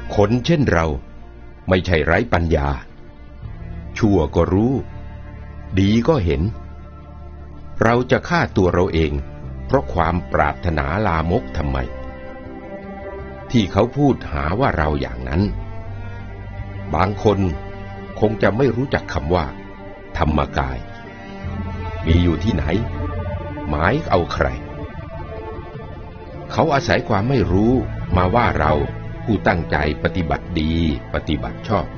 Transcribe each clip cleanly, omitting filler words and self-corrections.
คนเช่นเราไม่ใช่ไร้ปัญญาชั่วก็รู้ดีก็เห็นเราจะฆ่าตัวเราเองเพราะความปรารถนาลามกทำไมที่เขาพูดหาว่าเราอย่างนั้นบางคนคงจะไม่รู้จักคำว่าธรรมกายมีอยู่ที่ไหนหมายเอาใครเขาอาศัยความไม่รู้มาว่าเราผู้ตั้งใจปฏิบัติดีปฏิบัติชอบ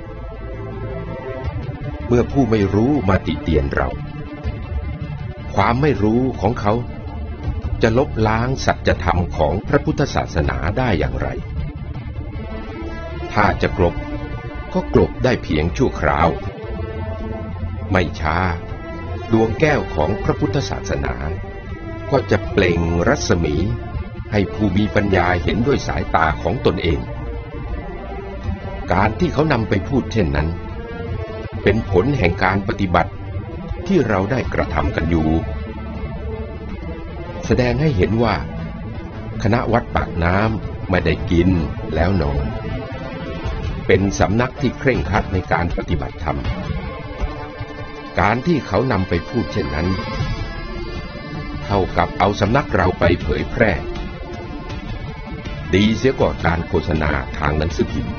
เมื่อผู้ไม่รู้มาติเตียนเราความไม่รู้ของเขาจะลบล้างสัจธรรมของพระพุทธศาสนาได้อย่างไรถ้าจะกลบก็กลบได้เพียงชั่วคราวไม่ช้าดวงแก้วของพระพุทธศาสนาก็จะเปล่งรัศมีให้ผู้มีปัญญาเห็นด้วยสายตาของตนเองการที่เขานำไปพูดเช่นนั้นเป็นผลแห่งการปฏิบัติที่เราได้กระทำกันอยู่แสดงให้เห็นว่าคณะวัดปากน้ำไม่ได้กินแล้วนอนเป็นสำนักที่เคร่งครัดในการปฏิบัติธรรมการที่เขานำไปพูดเช่นนั้นเท่ากับเอาสำนักเราไปเผยแพร่ดีเสียกว่าการโฆษณาทางหนังสือพิมพ์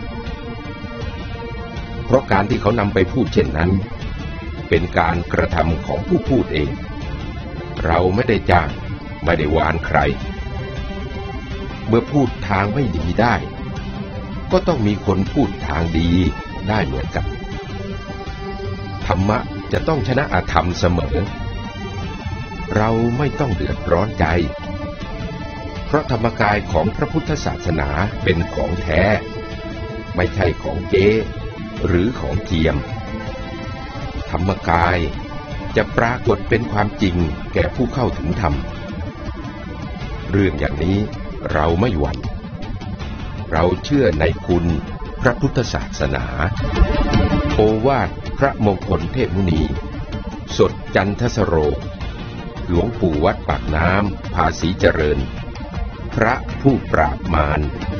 เพราะการที่เขานำไปพูดเช่นนั้นเป็นการกระทำของผู้พูดเองเราไม่ได้จ้างไม่ได้วานใครเมื่อพูดทางไม่ดีได้ก็ต้องมีคนพูดทางดีได้เหมือนกันธรรมะจะต้องชนะอธรรมเสมอเราไม่ต้องเดือดร้อนใจเพราะธรรมกายของพระพุทธศาสนาเป็นของแท้ไม่ใช่ของเก๊หรือของเทียมธรรมกายจะปรากฏเป็นความจริงแก่ผู้เข้าถึงธรรมเรื่องอย่างนี้เราไม่หวั่นเราเชื่อในคุณพระพุทธศาสนาโอวาทพระมงคลเทพมุนีสดจันทสโรหลวงปู่วัดปากน้ำภาษีเจริญพระผู้ปราบมาร